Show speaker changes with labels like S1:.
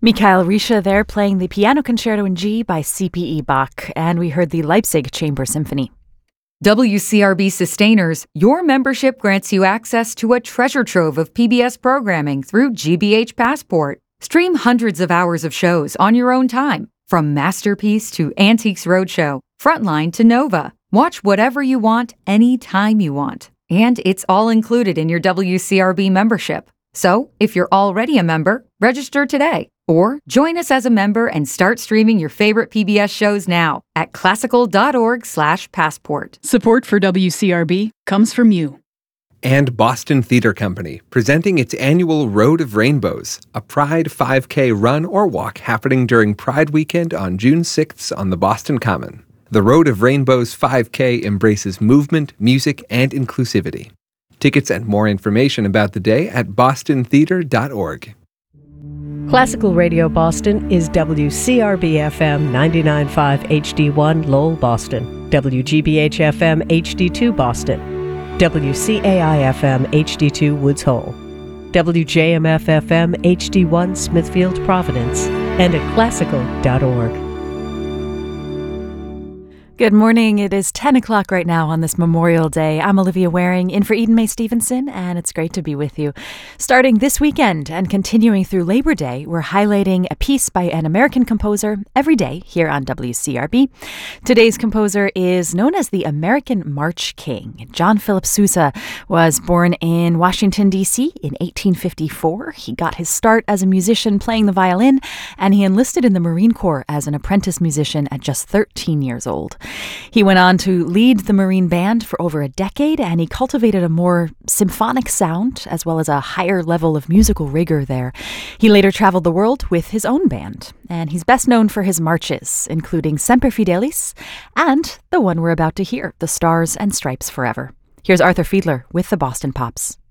S1: Mikhail Risha there playing the Piano Concerto in G by C.P.E. Bach, and we heard the Leipzig Chamber Symphony.
S2: WCRB Sustainers, your membership grants you access to a treasure trove of PBS programming through GBH Passport. Stream hundreds of hours of shows on your own time, from Masterpiece to Antiques Roadshow, Frontline to Nova. Watch whatever you want, anytime you want. And it's all included in your WCRB membership. So, if you're already a member, register today. Or join us as a member and start streaming your favorite PBS shows now at classical.org/passport.
S3: Support for WCRB comes from you.
S4: And Boston Theater Company, presenting its annual Road of Rainbows, a Pride 5K run or walk happening during Pride Weekend on June 6th on the Boston Common. The Road of Rainbows 5K embraces movement, music, and inclusivity. Tickets and more information about the day at bostontheater.org.
S5: Classical Radio Boston is WCRB-FM 99.5 HD1 Lowell, Boston, WGBH-FM HD2 Boston, WCAI-FM HD2 Woods Hole, WJMF-FM HD1 Smithfield, Providence, and at classical.org.
S1: Good morning. It is 10 o'clock right now on this Memorial Day. I'm Olivia Waring, in for Eden May Stevenson, and it's great to be with you. Starting this weekend and continuing through Labor Day, we're highlighting a piece by an American composer every day here on WCRB. Today's composer is known as the American March King. John Philip Sousa was born in Washington, D.C. in 1854. He got his start as a musician playing the violin, and he enlisted in the Marine Corps as an apprentice musician at just 13 years old. He went on to lead the Marine Band for over a decade, and he cultivated a more symphonic sound as well as a higher level of musical rigor there. He later traveled the world with his own band, and he's best known for his marches, including Semper Fidelis and the one we're about to hear, The Stars and Stripes Forever. Here's Arthur Fiedler with the Boston Pops.